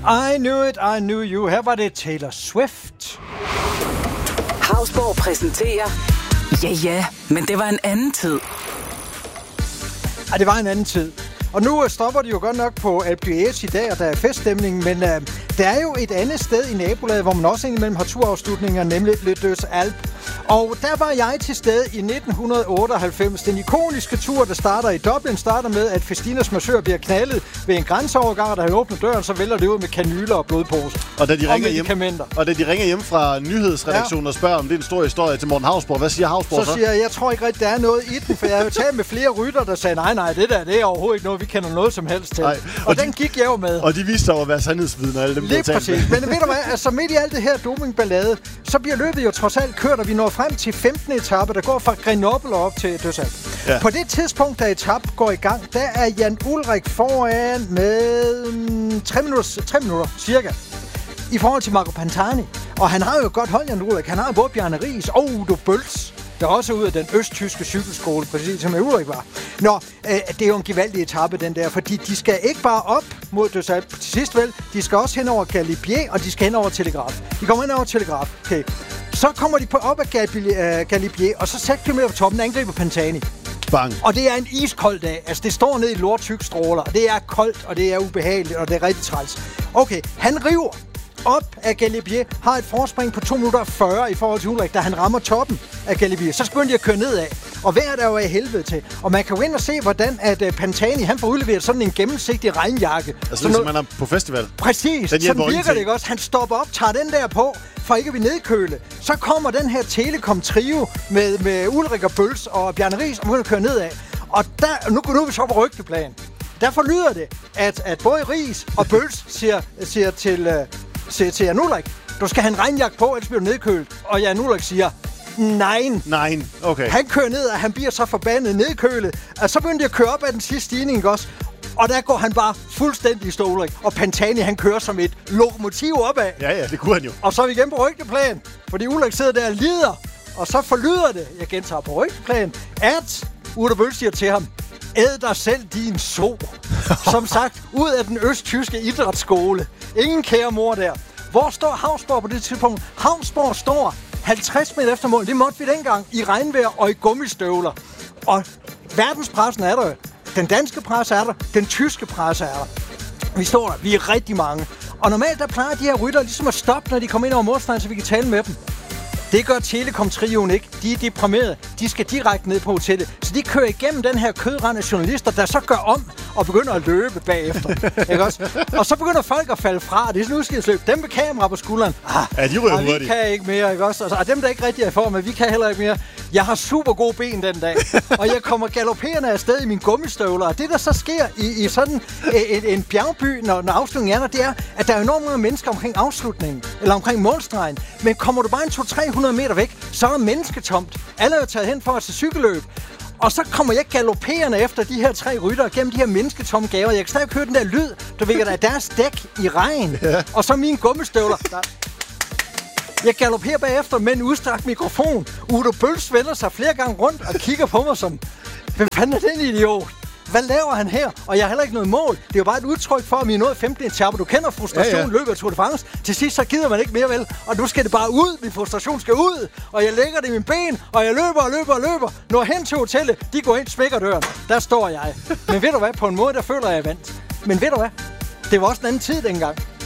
I knew it, I knew you. Her var det Taylor Swift. Hausborg præsenterer... Ja, men det var en anden tid. Det var en anden tid. Og nu stopper de jo godt nok på Alpe d'Huez i dag, og der er feststemning, men der er jo et andet sted i nabolaget, hvor man også indimellem har turafslutninger, nemlig Les Deux Alpes. Og der var jeg til stede i 1998. Den ikoniske tur, der starter i Dublin, starter med, at Festinas massør bliver knaldet ved en grænseovergang, der han åbner døren, så vælter det ud med kanyler og blodpose. Og da de ringer hjem fra nyhedsredaktionen og spørger, om det er en stor historie til Morten Hausborg, hvad siger Hausborg så? Så siger jeg tror ikke rigtig, der er noget i den, for jeg har jo talt med flere rytter, der sagde, nej, det er overhovedet ikke noget, vi kender noget som helst til. Og den gik jeg jo med. Og de viste sig at være sandhedsvidner, alle dem, lige præcis. Men ved du hvad, altså midt i alt det her dopingballade, så bliver løbet jo trods alt kørt, og vi når frem til 15. etape, der går fra Grenoble op til Deux Alpes. Ja. På det tidspunkt, da etappen går i gang, der er Jan Ullrich foran med 3 minutter cirka, i forhold til Marco Pantani. Og han har jo godt hold, Jan Ullrich. Han har både Bjarne Riis og Udo Bölz, der også ud af den østtyske cykelskole, præcis som Ulrik var. Det er jo en gevaldig etape, den der, fordi de skal ikke bare op mod Deux Alpes til sidst, vel? De skal også hen over Galibier, og de skal hen over Telegraf. De kommer hen over Telegraf, okay. Så kommer de op af Galibier, og så 6 km på toppen angriber Pantani. Bang. Og det er en iskold dag. Altså, det står ned i lorttyk stråler, og det er koldt, og det er ubehageligt, og det er rigtig træls. Okay, han river op af Galibier, har et forspring på 2 minutter 40 i forhold til Ulrik, da han rammer toppen af Galibier. Så begynder de at køre nedad, og vejret er jo af helvede til. Og man kan jo ind og se, hvordan at Pantani, han får udleveret sådan en gennemsigtig regnjakke. Altså ligesom man er på festival. Præcis, sådan virker det ikke også. Han stopper op, tager den der på, for ikke at blive nedkøle. Så kommer den her Telekom-trio med Ulrik og Bölz og Bjarne Riis, og begynder at køre nedad. Og der, nu er vi så på rygteplan. Derfor lyder det, at både Riis og Bölz siger til Jan Ullrich, du skal have en regnjakke på, ellers bliver du nedkølet. Og Jan Ullrich siger, nej. Okay. Han kører ned, og han bliver så forbandet nedkølet. Og så begynder de at køre op ad den sidste stigning, ikke også? Og der går han bare fuldstændig i stå, Ulrich. Og Pantani, han kører som et lokomotiv opad. Ja, det kunne han jo. Og så er vi igen på rygteplan, fordi Ulrich sidder der og lider. Og så forlyder det, jeg gentager på rygteplan, at Udo Bölz siger til ham, æd dig selv din so. Som sagt, ud af den østtyske idrætsskole. Ingen kære mor der. Hvor står Hausborg på det tidspunkt? Hausborg står 50 meter efter mål. Det måtte vi dengang i regnvejr og i gummistøvler. Og verdenspressen er der. Den danske presse er der. Den tyske presse er der. Vi står der. Vi er rigtig mange. Og normalt der plejer de her rytter ligesom at stoppe, når de kommer ind over målstregen, så vi kan tale med dem. Det gør Telekom-trioen ikke. De er deprimerede. De skal direkte ned på hotellet. Så de kører igennem den her kødrand af journalister, der så gør om og begynder at løbe bagefter. Ikke også? Og så begynder folk at falde fra. Det er sådan en udskidsløb. Dem med kamera på skulderen. De ryger hurtigt. Vi kan ikke mere, ikke også? Og dem, der ikke rigtig er i form, vi kan heller ikke mere. Jeg har super gode ben den dag. Og jeg kommer galopperende afsted i mine gummistøvler. Og det, der så sker i sådan en bjergby, når afslutningen er der, det er, at der er enormt mange mennesker omkring afslutningen. Eller omkring målstregen. Men kommer du bare en 200-300 meter væk, så er der mennesketomt. Alle er jo taget hen for at se cykelløb. Og så kommer jeg galopperende efter de her 3 ryttere gennem de her mennesketomme gaver. Jeg kan stadig høre den der lyd, du ved, der er deres dæk i regn. Ja. Og så mine gummistøvler. Jeg galopperer bagefter med en udstrakt mikrofon. Udo Bölz vender sig flere gange rundt og kigger på mig som, hvem fanden er den idiot? Hvad laver han her? Og jeg har heller ikke noget mål. Det er jo bare et udtryk for, at vi er nået 15. etape. Du kender frustration, løbet af Tour de France. Til sidst så gider man ikke mere vel. Og nu skal det bare ud. Min frustration skal ud. Og jeg lægger det i mine ben. Og jeg løber. Når hen til hotellet. De går ind, smækker døren. Der står jeg. Men ved du hvad? På en måde, der føler jeg vandt. Men ved du hvad? Det var også en anden tid dengang.